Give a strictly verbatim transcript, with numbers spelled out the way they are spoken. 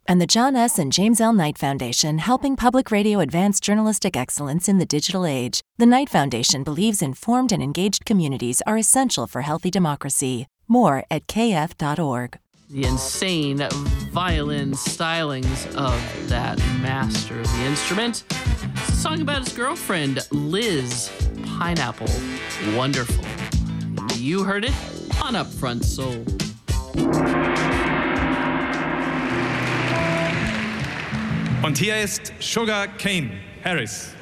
And the John S. and James L. Knight Foundation, helping public radio advance journalistic excellence in the digital age. The Knight Foundation believes informed and engaged communities are essential for healthy democracy. More at k f dot org. The insane violin stylings of that master of the instrument. It's a song about his girlfriend, Liz Pineapple. Wonderful. You heard it on Upfront Soul. Und hier ist Sugar Cane Harris.